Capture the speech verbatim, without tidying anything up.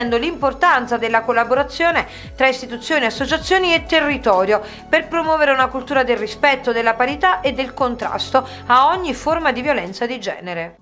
l'importanza della collaborazione tra istituzioni, associazioni e territorio per promuovere una cultura del rispetto, della parità e del contrasto a ogni forma di violenza di genere.